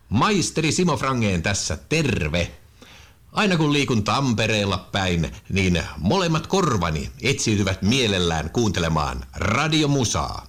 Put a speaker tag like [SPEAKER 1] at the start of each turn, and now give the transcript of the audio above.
[SPEAKER 1] Maisteri Simo Frangén tässä, terve! Aina kun liikun Tampereella päin, niin molemmat korvani etsiytyvät mielellään kuuntelemaan radiomusaa.